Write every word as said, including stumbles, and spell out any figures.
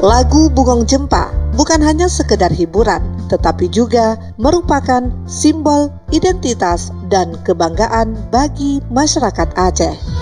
Lagu Bugong Jempa bukan hanya sekedar hiburan, tetapi juga merupakan simbol identitas dan kebanggaan bagi masyarakat Aceh.